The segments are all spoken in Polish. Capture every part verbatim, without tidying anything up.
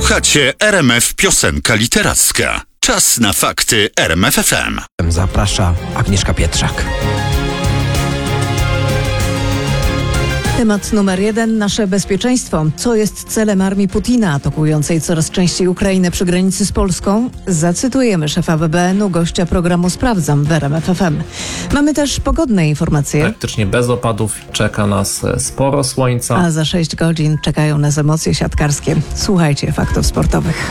Słuchacie R M F Piosenka Literacka. Czas na fakty R M F F M. Zaprasza Agnieszka Pietrzak. Temat numer jeden. Nasze bezpieczeństwo. Co jest celem armii Putina, atakującej coraz częściej Ukrainę przy granicy z Polską? Zacytujemy szefa B B N u, gościa programu Sprawdzam w R M F F M. Mamy też pogodne informacje. Praktycznie bez opadów czeka nas sporo słońca. A za sześć godzin czekają nas emocje siatkarskie. Słuchajcie faktów sportowych.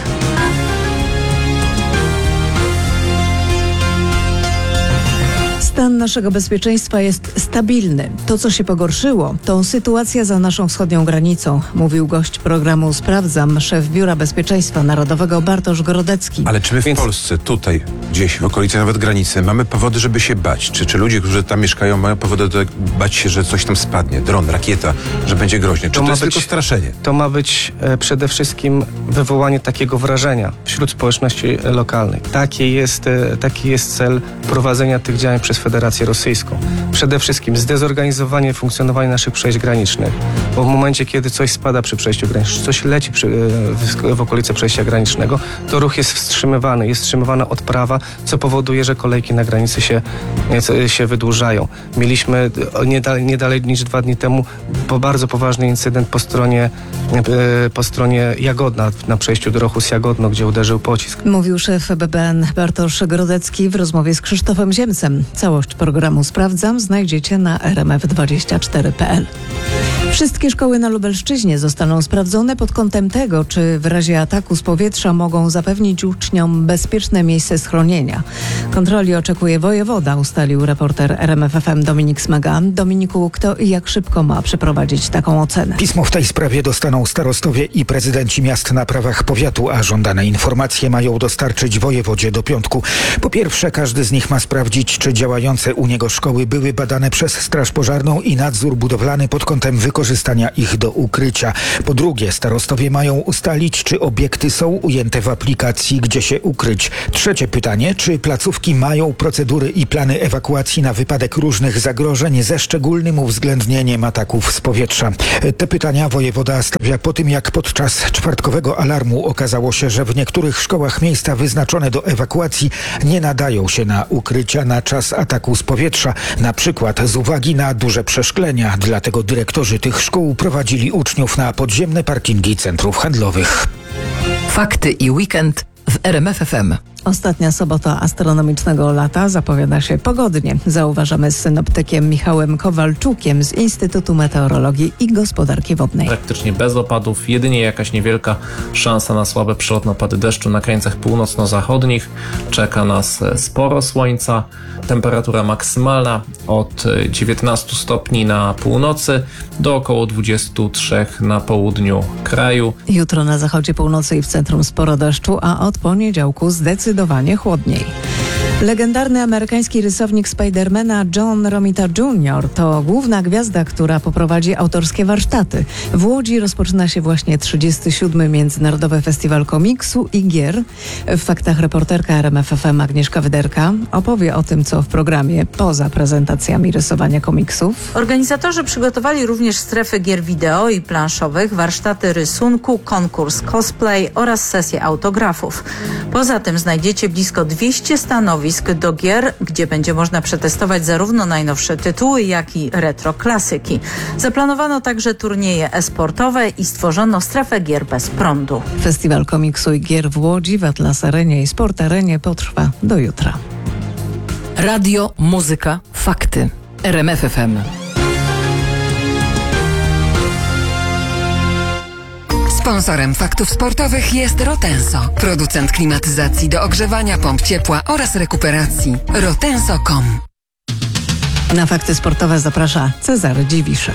Stan naszego bezpieczeństwa jest stabilny. To, co się pogorszyło, to sytuacja za naszą wschodnią granicą, mówił gość programu Sprawdzam, szef Biura Bezpieczeństwa Narodowego Bartosz Grodecki. Ale czy my w Polsce, tutaj, gdzieś w okolicy nawet granicy, mamy powody, żeby się bać? Czy, czy ludzie, którzy tam mieszkają, mają powody do bać się, że coś tam spadnie, dron, rakieta, że będzie groźnie? Czy to, to jest być, tylko straszenie? To ma być e, przede wszystkim wywołanie takiego wrażenia wśród społeczności lokalnej. Taki jest, e, taki jest cel prowadzenia tych działań przez Federację Rosyjską. Przede wszystkim zdezorganizowanie funkcjonowania naszych przejść granicznych, bo w momencie, kiedy coś spada przy przejściu granicznym, coś leci przy, w, w okolice przejścia granicznego, to ruch jest wstrzymywany, jest wstrzymywana odprawa, co powoduje, że kolejki na granicy się, się wydłużają. Mieliśmy nie dalej, nie dalej niż dwa dni temu po bardzo poważny incydent po stronie, po stronie Jagodna, na przejściu do Rochus Jagodno, gdzie uderzył pocisk. Mówił szef B B N Bartosz Grodecki w rozmowie z Krzysztofem Ziemcem. Całość programu Sprawdzam znajdziecie na r m f dwadzieścia cztery kropka p l. Wszystkie szkoły na Lubelszczyźnie zostaną sprawdzone pod kątem tego, czy w razie ataku z powietrza mogą zapewnić uczniom bezpieczne miejsce schronienia. Kontroli oczekuje wojewoda, ustalił reporter R M F F M Dominik Smega. Dominiku, kto i jak szybko ma przeprowadzić taką ocenę? Pismo w tej sprawie dostaną starostowie i prezydenci miast na prawach powiatu, a żądane informacje mają dostarczyć wojewodzie do piątku. Po pierwsze, każdy z nich ma sprawdzić, czy działające u niego szkoły były badane przez Straż Pożarną i nadzór budowlany pod kątem wykorzystania ich do ukrycia. Po drugie, starostowie mają ustalić, czy obiekty są ujęte w aplikacji, gdzie się ukryć. Trzecie pytanie, czy placówki mają procedury i plany ewakuacji na wypadek różnych zagrożeń ze szczególnym uwzględnieniem ataków z powietrza. Te pytania wojewoda stawia po tym, jak podczas czwartkowego alarmu okazało się, że w niektórych szkołach miejsca wyznaczone do ewakuacji nie nadają się na ukrycia na czas ataku z powietrza, na przykład z uwagi na duże przeszklenia. Dlatego dyrektorzy tych szkół prowadzili uczniów na podziemne parkingi centrów handlowych. Fakty i weekend w R M F F M. Ostatnia sobota astronomicznego lata zapowiada się pogodnie. Zauważamy z synoptykiem Michałem Kowalczukiem z Instytutu Meteorologii i Gospodarki Wodnej. Praktycznie bez opadów, jedynie jakaś niewielka szansa na słabe przelotne opady deszczu na krańcach północno-zachodnich. Czeka nas sporo słońca. Temperatura maksymalna od dziewiętnastu stopni na północy do około dwudziestu trzech na południu kraju. Jutro na zachodzie północy i w centrum sporo deszczu, a od poniedziałku zdecydowanie chłodniej. Legendarny amerykański rysownik Spidermana John Romita junior to główna gwiazda, która poprowadzi autorskie warsztaty. W Łodzi rozpoczyna się właśnie trzydziesty siódmy Międzynarodowy Festiwal Komiksu i Gier. W faktach reporterka R M F F M Agnieszka Wyderka opowie o tym, co w programie poza prezentacjami rysowania komiksów. Organizatorzy przygotowali również strefy gier wideo i planszowych, warsztaty rysunku, konkurs cosplay oraz sesję autografów. Poza tym znajdziecie blisko dwieście stanowisk do gier, gdzie będzie można przetestować zarówno najnowsze tytuły, jak i retro klasyki. Zaplanowano także turnieje e-sportowe i stworzono strefę gier bez prądu. Festiwal Komiksu i Gier w Łodzi w Atlas Arenie i Sport Arenie potrwa do jutra. Radio, muzyka, fakty. R M F F M. Sponsorem faktów sportowych jest Rotenso, producent klimatyzacji do ogrzewania, pomp ciepła oraz rekuperacji. rotenso kropka com. Na fakty sportowe zaprasza Cezary Dziwiszek.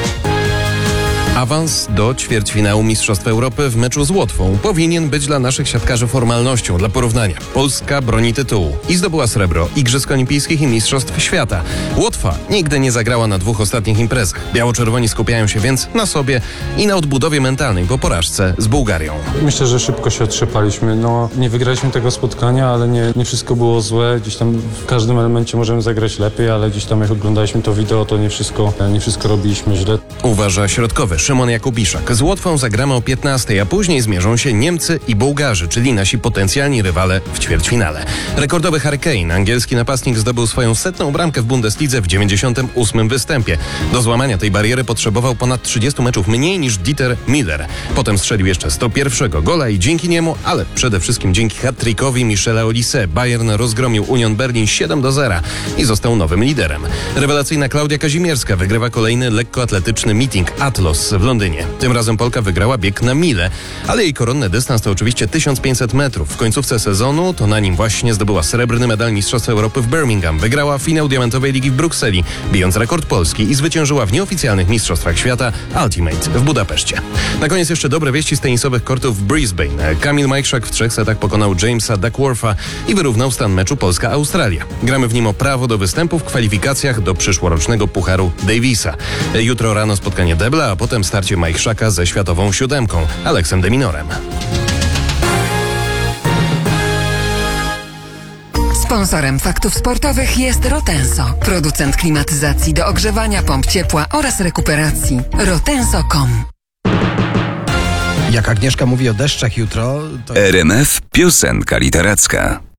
Awans do ćwierćfinału Mistrzostw Europy w meczu z Łotwą powinien być dla naszych siatkarzy formalnością. Dla porównania, Polska broni tytułu i zdobyła srebro Igrzysk Olimpijskich i Mistrzostw Świata. Łotwa nigdy nie zagrała na dwóch ostatnich imprezach. Biało-czerwoni skupiają się więc na sobie i na odbudowie mentalnej po porażce z Bułgarią. Myślę, że szybko się otrzepaliśmy. No, nie wygraliśmy tego spotkania, ale nie, nie wszystko było złe. Gdzieś tam w każdym elemencie możemy zagrać lepiej, ale gdzieś tam jak oglądaliśmy to wideo, to nie wszystko, nie wszystko robiliśmy źle. Uważa środkowy Szymon Jakubiszak. Z Łotwą zagramy o piętnastej, a później zmierzą się Niemcy i Bułgarzy, czyli nasi potencjalni rywale w ćwierćfinale. Rekordowy Harry Kane, angielski napastnik, zdobył swoją setną bramkę w Bundeslidze w dziewięćdziesiątym ósmym występie. Do złamania tej bariery potrzebował ponad trzydziestu meczów mniej niż Dieter Miller. Potem strzelił jeszcze sto pierwszego gola i dzięki niemu, ale przede wszystkim dzięki hat-trickowi Michela Olise, Bayern rozgromił Union Berlin siedem do zera i został nowym liderem. Rewelacyjna Klaudia Kazimierska wygrywa kolejny lekkoatletyczny meeting Atlos w Londynie. Tym razem Polka wygrała bieg na milę, ale jej koronny dystans to oczywiście tysiąc pięćset metrów. W końcówce sezonu to na nim właśnie zdobyła srebrny medal Mistrzostw Europy w Birmingham. Wygrała finał Diamentowej Ligi w Brukseli, bijąc rekord Polski i zwyciężyła w nieoficjalnych Mistrzostwach Świata Ultimate w Budapeszcie. Na koniec jeszcze dobre wieści z tenisowych kortów w Brisbane. Kamil Majchrzak w trzech setach pokonał Jamesa Duckwortha i wyrównał stan meczu Polska-Australia. Gramy w nim o prawo do występu w kwalifikacjach do przyszłorocznego Pucharu Davisa. Jutro rano spotkanie Debla, a potem starcie Majchrzaka ze światową siódemką Aleksem de Minorem. Sponsorem faktów sportowych jest Rotenso, producent klimatyzacji do ogrzewania, pomp ciepła oraz rekuperacji. rotenso kropka com. Jak Agnieszka mówi o deszczach jutro, to... R M F Piosenka Literacka.